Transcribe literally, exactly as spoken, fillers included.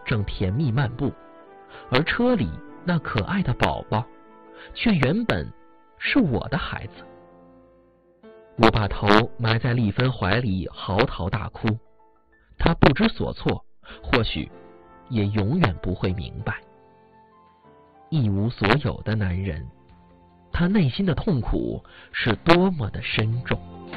正甜蜜漫步，而车里那可爱的宝宝却原本是我的孩子。我把头埋在丽芬怀里嚎啕大哭，她不知所措，或许也永远不会明白。一无所有的男人，他内心的痛苦是多么的深重。